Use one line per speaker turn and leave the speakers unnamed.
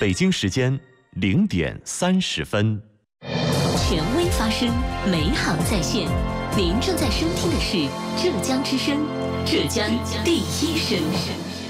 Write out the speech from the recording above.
北京时间0点30分。
权威发声，美好在线。您正在收听的是浙江之声，浙江第一声。